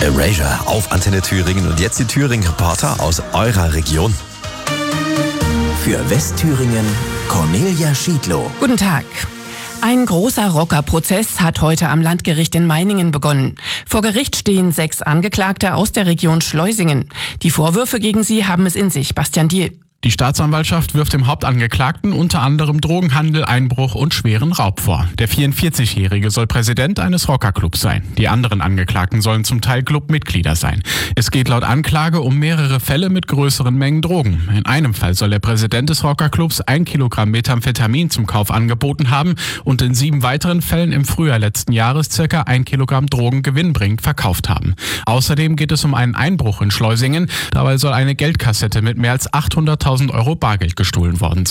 Erasure auf Antenne Thüringen und jetzt die Thüringen-Reporter aus eurer Region. Für Westthüringen Cornelia Schiedlow. Guten Tag. Ein großer Rockerprozess hat heute am Landgericht in Meiningen begonnen. Vor Gericht stehen 6 Angeklagte aus der Region Schleusingen. Die Vorwürfe gegen sie haben es in sich. Bastian Diel. Die Staatsanwaltschaft wirft dem Hauptangeklagten unter anderem Drogenhandel, Einbruch und schweren Raub vor. Der 44-Jährige soll Präsident eines Rockerclubs sein. Die anderen Angeklagten sollen zum Teil Clubmitglieder sein. Es geht laut Anklage um mehrere Fälle mit größeren Mengen Drogen. In einem Fall soll der Präsident des Rockerclubs 1 Kilogramm Methamphetamin zum Kauf angeboten haben und in 7 weiteren Fällen im Frühjahr letzten Jahres ca. 1 Kilogramm Drogen gewinnbringend verkauft haben. Außerdem geht es um einen Einbruch in Schleusingen. Dabei soll eine Geldkassette mit mehr als 800.000 Euro Bargeld gestohlen worden sein.